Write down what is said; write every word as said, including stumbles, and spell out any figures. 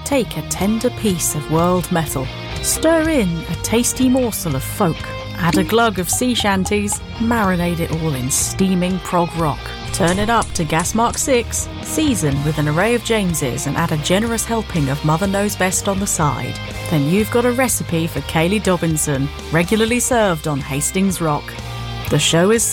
Take a tender piece of world metal, stir in a tasty morsel of folk, add a glug of sea shanties, marinate it all in steaming prog rock. Turn it up to gas mark six, season with an array of Jameses and add a generous helping of Mother Knows Best on the side. Then you've got a recipe for Kayleigh Dobinson, regularly served on Hastings Rock. The show is